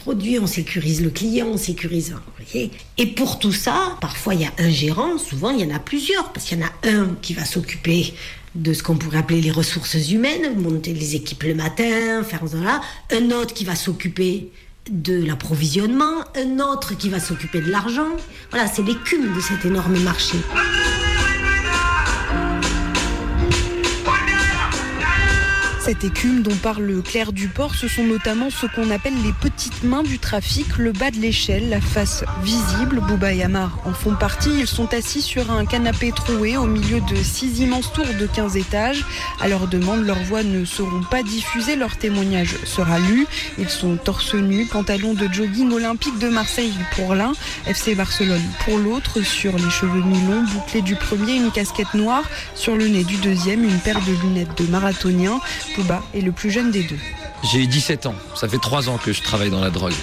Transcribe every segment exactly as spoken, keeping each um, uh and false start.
produit, on sécurise le client, on sécurise... Vous voyez. Et pour tout ça, parfois il y a un gérant, souvent il y en a plusieurs, parce qu'il y en a un qui va s'occuper de ce qu'on pourrait appeler les ressources humaines, monter les équipes le matin, faire ça, un autre qui va s'occuper de l'approvisionnement, un autre qui va s'occuper de l'argent. Voilà, c'est l'écume de cet énorme marché. Cette écume dont parle Claire Duport, ce sont notamment ce qu'on appelle les petites mains du trafic, le bas de l'échelle, la face visible. Bouba et Amar en font partie. Ils sont assis sur un canapé troué au milieu de six immenses tours de quinze étages. À leur demande, leurs voix ne seront pas diffusées, leur témoignage sera lu. Ils sont torse nu, pantalon de jogging olympique de Marseille pour l'un, F C Barcelone pour l'autre, sur les cheveux mi-longs, bouclés du premier, une casquette noire, sur le nez du deuxième, une paire de lunettes de marathonien. Bouba est le plus jeune des deux. J'ai dix-sept ans, ça fait trois ans que je travaille dans la drogue.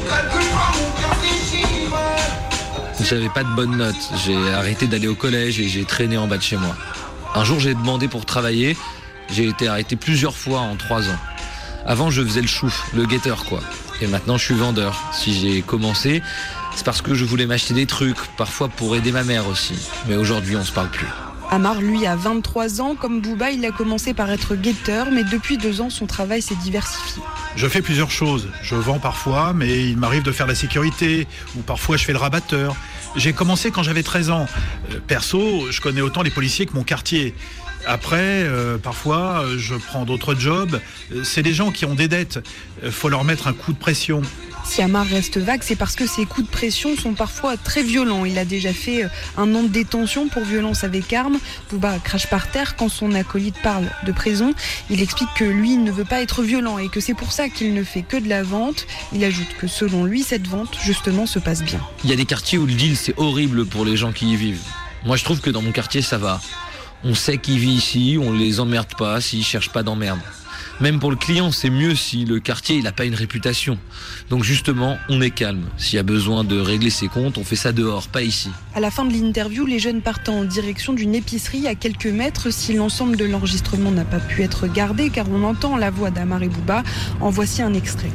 J'avais pas de bonnes notes, j'ai arrêté d'aller au collège et j'ai traîné en bas de chez moi. Un jour j'ai demandé pour travailler, j'ai été arrêté plusieurs fois en trois ans. Avant je faisais le chouf, le guetteur quoi. Et maintenant je suis vendeur. Si j'ai commencé, c'est parce que je voulais m'acheter des trucs, parfois pour aider ma mère aussi. Mais aujourd'hui on se parle plus. Amar, lui, a vingt-trois ans. Comme Bouba, il a commencé par être guetteur, mais depuis deux ans, son travail s'est diversifié. Je fais plusieurs choses. Je vends parfois, mais il m'arrive de faire la sécurité, ou parfois je fais le rabatteur. J'ai commencé quand j'avais treize ans. Euh, perso, je connais autant les policiers que mon quartier. Après, euh, parfois, je prends d'autres jobs. C'est des gens qui ont des dettes. Il faut leur mettre un coup de pression. Si Amar reste vague, c'est parce que ses coups de pression sont parfois très violents. Il a déjà fait un an de détention pour violence avec arme. Bouba crache par terre quand son acolyte parle de prison. Il explique que lui ne veut pas être violent et que c'est pour ça qu'il ne fait que de la vente. Il ajoute que selon lui, cette vente, justement, se passe bien. Il y a des quartiers où le deal, c'est horrible pour les gens qui y vivent. Moi, je trouve que dans mon quartier, ça va. On sait qui vit ici, on les emmerde pas s'ils cherchent pas d'emmerde. Même pour le client, c'est mieux si le quartier il a pas une réputation. Donc justement, on est calme. S'il y a besoin de régler ses comptes, on fait ça dehors, pas ici. À la fin de l'interview, les jeunes partent en direction d'une épicerie à quelques mètres. Si l'ensemble de l'enregistrement n'a pas pu être gardé, car on entend la voix d'Amar et Bouba, en voici un extrait.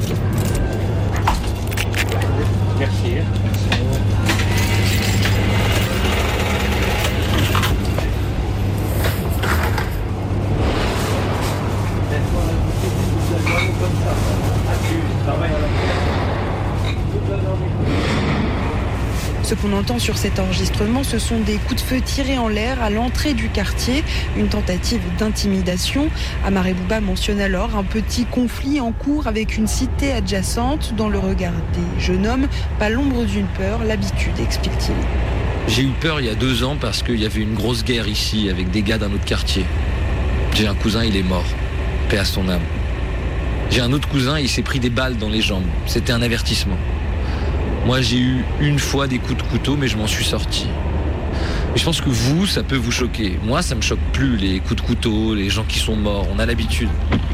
Merci. Ce qu'on entend sur cet enregistrement, ce sont des coups de feu tirés en l'air à l'entrée du quartier, une tentative d'intimidation. Amar et Bouba mentionnent alors un petit conflit en cours avec une cité adjacente. Dans le regard des jeunes hommes, pas l'ombre d'une peur, l'habitude, explique-t-il. J'ai eu peur il y a deux ans parce qu'il y avait une grosse guerre ici avec des gars d'un autre quartier. J'ai un cousin, il est mort. Paix à son âme. J'ai un autre cousin, il s'est pris des balles dans les jambes. C'était un avertissement. Moi, j'ai eu une fois des coups de couteau, mais je m'en suis sorti. Et je pense que vous, ça peut vous choquer. Moi, ça me choque plus, les coups de couteau, les gens qui sont morts. On a l'habitude.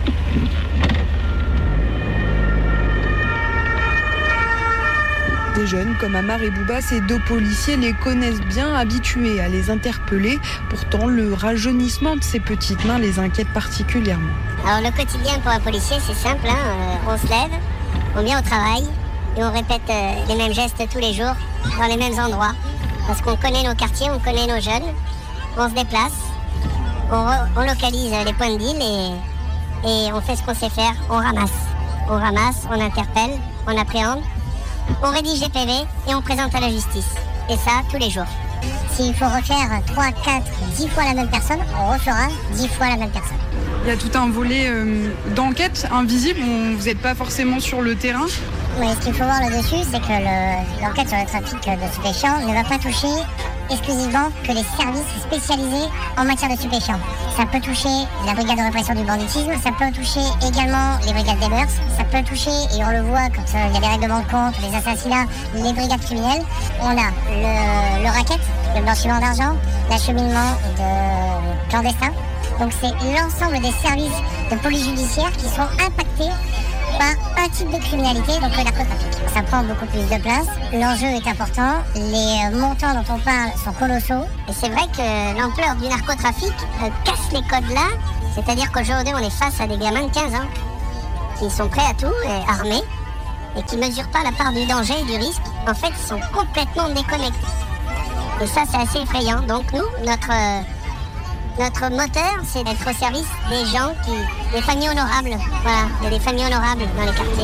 Des jeunes comme Amar et Bouba, ces deux policiers les connaissent bien, habitués à les interpeller. Pourtant, le rajeunissement de ces petites mains les inquiète particulièrement. Alors, le quotidien pour un policier, c'est simple. Hein. Euh, on se lève, on vient au travail et on répète euh, les mêmes gestes tous les jours, dans les mêmes endroits. Parce qu'on connaît nos quartiers, on connaît nos jeunes. On se déplace, on, re- on localise les points de deal et, et on fait ce qu'on sait faire, on ramasse. On ramasse, on interpelle, on appréhende. On rédige des P V et on présente à la justice. Et ça, tous les jours. S'il faut refaire trois, quatre, dix fois la même personne, on refera dix fois la même personne. Il y a tout un volet euh, d'enquête invisible, on, vous n'êtes pas forcément sur le terrain. Mais ce qu'il faut voir là-dessus, c'est que le, l'enquête sur le trafic de stupéfiants ne va pas toucher exclusivement que les services spécialisés en matière de stupéfiants. Ça peut toucher la brigade de répression du banditisme, ça peut toucher également les brigades des mœurs, ça peut toucher, et on le voit quand il euh, y a des règlements de compte, les assassinats, les brigades criminelles. On a le, le racket, le blanchiment d'argent, l'acheminement de clandestins. Donc c'est l'ensemble des services de police judiciaire qui sont impactés par un type de criminalité, donc le narcotrafic. Ça prend beaucoup plus de place, l'enjeu est important, les montants dont on parle sont colossaux. Et c'est vrai que l'ampleur du narcotrafic euh, casse les codes là, c'est-à-dire qu'aujourd'hui on est face à des gamins de quinze ans qui sont prêts à tout, et armés, et qui ne mesurent pas la part du danger et du risque, en fait, sont complètement déconnectés. Et ça, c'est assez effrayant. Donc nous, notre, euh, notre moteur, c'est d'être au service des gens, qui, des familles honorables. Voilà, il y a des familles honorables dans les quartiers.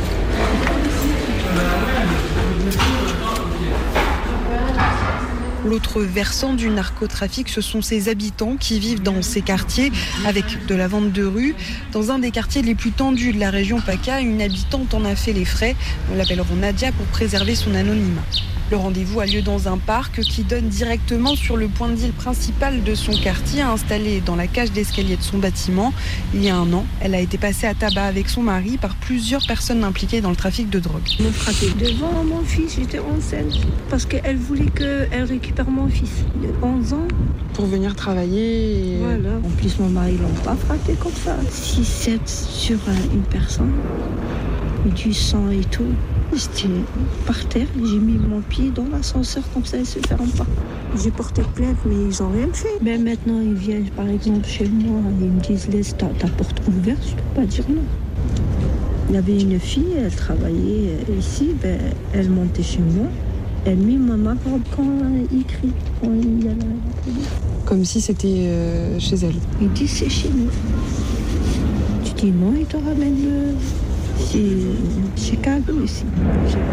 L'autre versant du narcotrafic, ce sont ces habitants qui vivent dans ces quartiers avec de la vente de rue. Dans un des quartiers les plus tendus de la région PACA, une habitante en a fait les frais. Nous l'appellerons Nadia pour préserver son anonymat. Le rendez-vous a lieu dans un parc qui donne directement sur le point de deal principal de son quartier, installé dans la cage d'escalier de son bâtiment. Il y a un an, elle a été passée à tabac avec son mari par plusieurs personnes impliquées dans le trafic de drogue. Ils m'ont frappé devant mon fils, j'étais enceinte, parce qu'elle voulait qu'elle récupère mon fils de onze ans. Pour venir travailler. Et... Voilà. En plus, mon mari, ils l'ont pas frappé comme ça. six sept sur une personne, du sang et tout. J'étais par terre, j'ai mis mon pied dans l'ascenseur comme ça, ils se ferment pas. J'ai porté plainte, mais ils n'ont rien fait. Mais maintenant, ils viennent par exemple chez moi, ils me disent laisse ta, ta porte ouverte, je ne peux pas dire non. Il y avait une fille, elle travaillait ici, ben, elle montait chez moi, elle mit ma main quand il crie, quand il y a la police. Comme si c'était euh, chez elle. Il dit c'est chez nous. Tu dis non, il te ramène le... C'est Chicago ici, je sais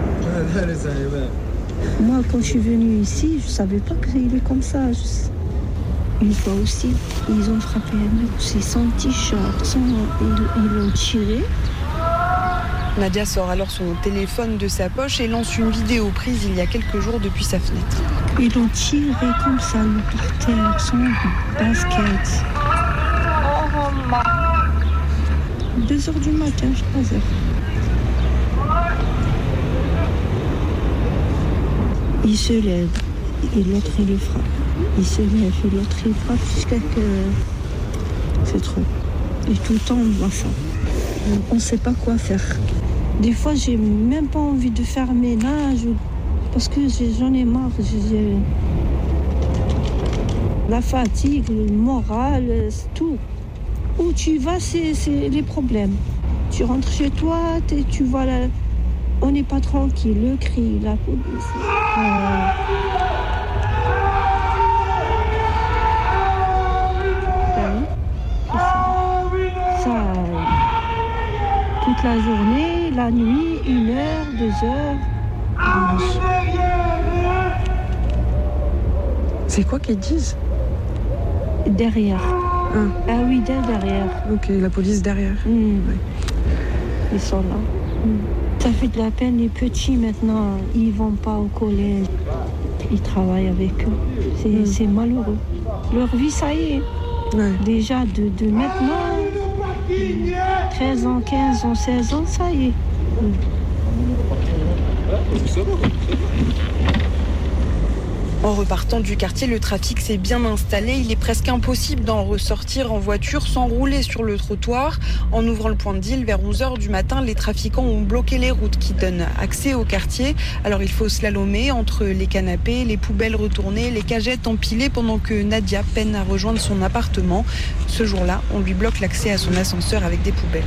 pas. Moi, quand je suis venue ici, je savais pas qu'il est comme ça. Une fois aussi, ils ont frappé un mec, c'est son t-shirt, son... ils, ils l'ont tiré. Nadia sort alors son téléphone de sa poche et lance une vidéo prise il y a quelques jours depuis sa fenêtre. Ils l'ont tiré comme ça, par terre, son basket. deux heures du matin, trois heures. Il se lève et l'autre il le frappe. Il se lève et l'autre il frappe jusqu'à que c'est trop. Et tout le temps on voit ça. On ne sait pas quoi faire. Des fois j'ai même pas envie de faire ménage parce que j'en ai marre. J'ai... La fatigue, le moral, c'est tout. Où tu vas, c'est, c'est les problèmes. Tu rentres chez toi, tu vois, la... on n'est pas tranquille, le cri, la police. Euh... Ça, ça, toute la journée, la nuit, une heure, deux heures. C'est quoi qu'ils disent ? Derrière. Ah. ah oui, derrière. Ok, la police derrière. Mmh. Ouais. Ils sont là. Mmh. Ça fait de la peine, les petits maintenant, ils vont pas au collège. Ils travaillent avec eux. C'est, mmh. c'est malheureux. Leur vie, ça y est. Ouais. Déjà, de, de maintenant, treize ans, quinze ans, seize ans, ça y est. Mmh. En repartant du quartier, le trafic s'est bien installé. Il est presque impossible d'en ressortir en voiture sans rouler sur le trottoir. En ouvrant le point de deal vers onze heures du matin, les trafiquants ont bloqué les routes qui donnent accès au quartier. Alors il faut slalomer entre les canapés, les poubelles retournées, les cagettes empilées pendant que Nadia peine à rejoindre son appartement. Ce jour-là, on lui bloque l'accès à son ascenseur avec des poubelles.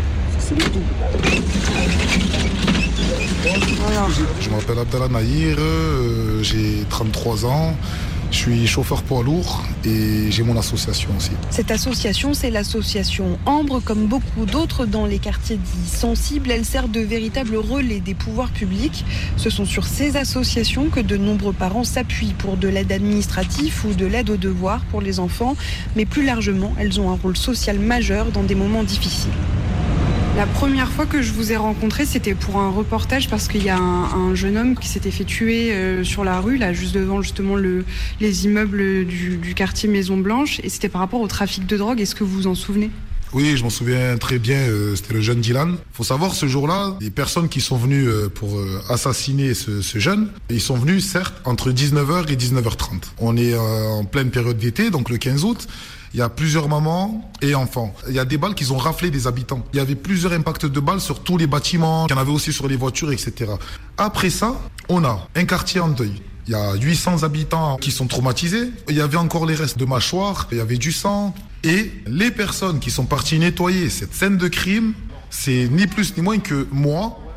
Voilà. Je m'appelle Abdallah Nahir, euh, j'ai trente-trois ans, je suis chauffeur poids lourd et j'ai mon association aussi. Cette association, c'est l'association Ambre. Comme beaucoup d'autres dans les quartiers dits sensibles, elle sert de véritable relais des pouvoirs publics. Ce sont sur ces associations que de nombreux parents s'appuient pour de l'aide administrative ou de l'aide aux devoirs pour les enfants. Mais plus largement, elles ont un rôle social majeur dans des moments difficiles. La première fois que je vous ai rencontré, c'était pour un reportage parce qu'il y a un, un jeune homme qui s'était fait tuer euh, sur la rue, là, juste devant justement le, les immeubles du, du quartier Maison Blanche, et c'était par rapport au trafic de drogue. Est-ce que vous vous en souvenez ? Oui, je m'en souviens très bien, euh, c'était le jeune Dylan. Faut savoir, ce jour-là, les personnes qui sont venues euh, pour euh, assassiner ce, ce jeune, ils sont venus, certes, entre dix-neuf heures et dix-neuf heures trente. On est euh, en pleine période d'été, donc le quinze août. Il y a plusieurs mamans et enfants. Il y a des balles qui ont raflé des habitants. Il y avait plusieurs impacts de balles sur tous les bâtiments. Il y en avait aussi sur les voitures, et cetera. Après ça, on a un quartier en deuil. Il y a huit cents habitants qui sont traumatisés. Il y avait encore les restes de mâchoires. Il y avait du sang. Et les personnes qui sont parties nettoyer cette scène de crime, c'est ni plus ni moins que moi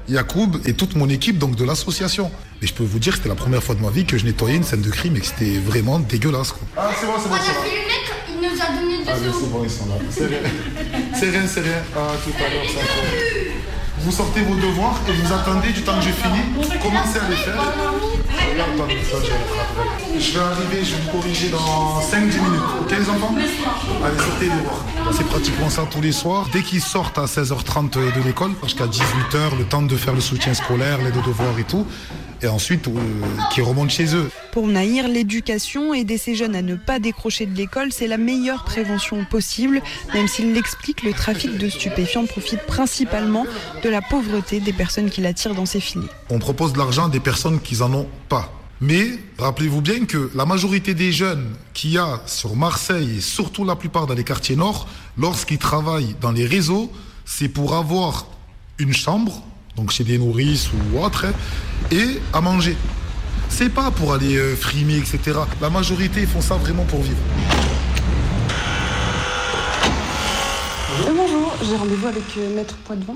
Yacoub et toute mon équipe donc de l'association. Et je peux vous dire que c'était la première fois de ma vie que je nettoyais une scène de crime et que c'était vraiment dégueulasse, quoi. Ah, c'est bon, c'est bon, c'est bon. Il nous a donné deux ah, mais c'est bon, ils sont là. C'est rien, c'est rien, c'est rien. Ah, tout à l'heure, ça va. Vous sortez vos devoirs et vous attendez du temps que j'ai fini. Commencez à les faire. Regarde, attendez, ça, je vais rattraper. Je vais arriver, je vais vous corriger dans cinq dix minutes. Ok, les enfants ? Allez, sortez les devoirs. C'est pratiquement ça tous les soirs. Dès qu'ils sortent à seize heures trente de l'école, jusqu'à dix-huit heures, le temps de faire le soutien scolaire, les devoirs et tout. Et ensuite, euh, qui remontent chez eux. Pour Nahir, l'éducation, aider ces jeunes à ne pas décrocher de l'école, c'est la meilleure prévention possible. Même s'il l'explique, le trafic de stupéfiants profite principalement de la pauvreté des personnes qui l'attirent dans ses filets. On propose de l'argent à des personnes qui n'en ont pas. Mais rappelez-vous bien que la majorité des jeunes qu'il y a sur Marseille, et surtout la plupart dans les quartiers nord, lorsqu'ils travaillent dans les réseaux, c'est pour avoir une chambre, donc chez des nourrices ou autre, et à manger. C'est pas pour aller euh, frimer, et cetera. La majorité font ça vraiment pour vivre. Euh, bonjour, j'ai rendez-vous avec euh, Maître Poitvin.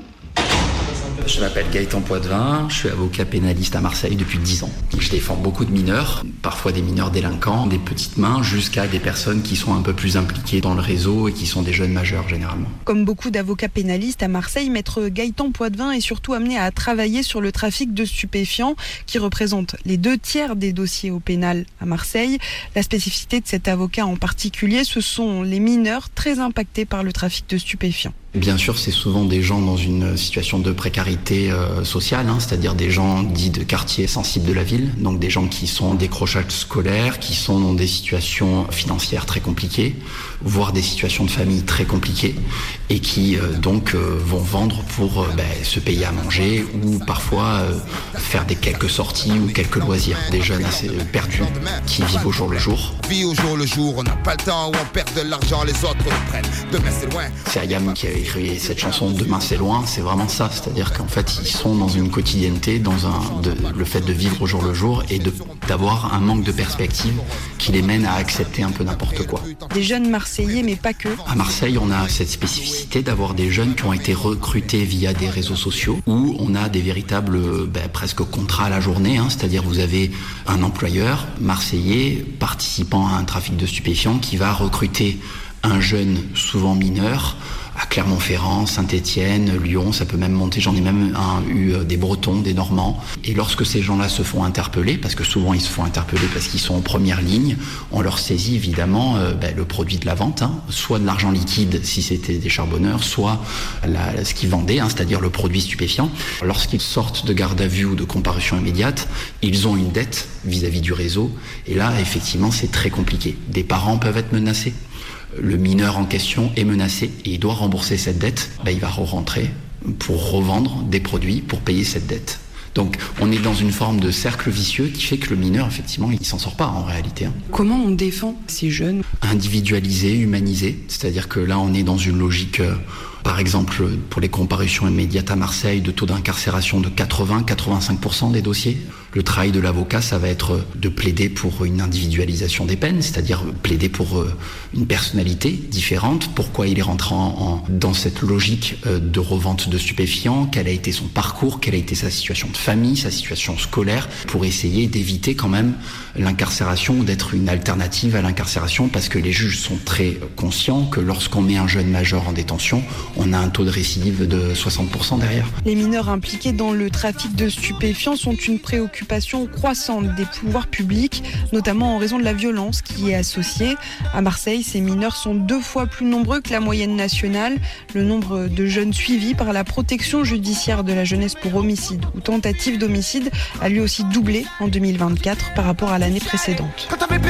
Je m'appelle Gaëtan Poitvin, je suis avocat pénaliste à Marseille depuis dix ans. Je défends beaucoup de mineurs, parfois des mineurs délinquants, des petites mains, jusqu'à des personnes qui sont un peu plus impliquées dans le réseau et qui sont des jeunes majeurs généralement. Comme beaucoup d'avocats pénalistes à Marseille, Maître Gaëtan Poitvin est surtout amené à travailler sur le trafic de stupéfiants qui représente les deux tiers des dossiers au pénal à Marseille. La spécificité de cet avocat en particulier, ce sont les mineurs très impactés par le trafic de stupéfiants. Bien sûr, c'est souvent des gens dans une situation de précarité euh, sociale, hein, c'est-à-dire des gens dits de quartiers sensibles de la ville, donc des gens qui sont en décrochage scolaire, qui sont dans des situations financières très compliquées, voire des situations de famille très compliquées, et qui euh, donc euh, vont vendre pour euh, ben, se payer à manger ou parfois euh, faire des quelques sorties ou quelques loisirs. Des jeunes assez euh, perdus qui vivent au jour le jour. Vie au jour le jour, on n'a pas le temps où on perd de l'argent, les autres le prennent. Demain c'est loin. C'est Ayam qui a écrit cette chanson Demain c'est loin, c'est vraiment ça, c'est-à-dire qu'en fait ils sont dans une quotidienneté, dans un, de, le fait de vivre au jour le jour et de, d'avoir un manque de perspective qui les mène à accepter un peu n'importe quoi. Des jeunes Marseillais, mais pas que. À Marseille, on a cette spécificité d'avoir des jeunes qui ont été recrutés via des réseaux sociaux où on a des véritables ben, presque contrats à la journée, hein, c'est-à-dire vous avez un employeur marseillais participant à un trafic de stupéfiants qui va recruter un jeune souvent mineur à Clermont-Ferrand, Saint-Étienne, Lyon, ça peut même monter, j'en ai même un, eu des Bretons, des Normands. Et lorsque ces gens-là se font interpeller, parce que souvent ils se font interpeller parce qu'ils sont en première ligne, on leur saisit évidemment euh, ben, le produit de la vente, hein, soit de l'argent liquide si c'était des charbonneurs, soit la, ce qu'ils vendaient, hein, c'est-à-dire le produit stupéfiant. Lorsqu'ils sortent de garde à vue ou de comparution immédiate, ils ont une dette vis-à-vis du réseau. Et là, effectivement, c'est très compliqué. Des parents peuvent être menacés. Le mineur en question est menacé et il doit rembourser cette dette, ben, il va re-rentrer pour revendre des produits pour payer cette dette. Donc on est dans une forme de cercle vicieux qui fait que le mineur, effectivement, il s'en sort pas en réalité. Hein. Comment on défend ces jeunes ? Individualisé, humanisé, c'est-à-dire que là on est dans une logique... Euh, Par exemple, pour les comparutions immédiates à Marseille, de taux d'incarcération de quatre-vingts à quatre-vingt-cinq pour cent des dossiers. Le travail de l'avocat, ça va être de plaider pour une individualisation des peines, c'est-à-dire plaider pour une personnalité différente. Pourquoi il est rentré en, en, dans cette logique de revente de stupéfiants, quel a été son parcours, quelle a été sa situation de famille, sa situation scolaire, pour essayer d'éviter quand même l'incarcération ou d'être une alternative à l'incarcération, parce que les juges sont très conscients que lorsqu'on met un jeune majeur en détention, on a un taux de récidive de soixante pour cent derrière. Les mineurs impliqués dans le trafic de stupéfiants sont une préoccupation croissante des pouvoirs publics, notamment en raison de la violence qui y est associée. À Marseille, ces mineurs sont deux fois plus nombreux que la moyenne nationale. Le nombre de jeunes suivis par la protection judiciaire de la jeunesse pour homicide ou tentative d'homicide a lui aussi doublé en deux mille vingt-quatre par rapport à l'année précédente.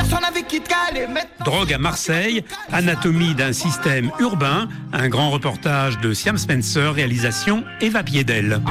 Drogue à Marseille, anatomie d'un système urbain, un grand reportage de Siam Spencer, réalisation Eva Piedel.